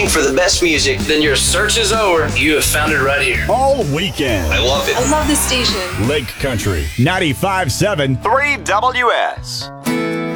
for the best music, then your search is over. You have found it right here. All weekend. I love it. I love this station. Lake Country 95.7 3WS.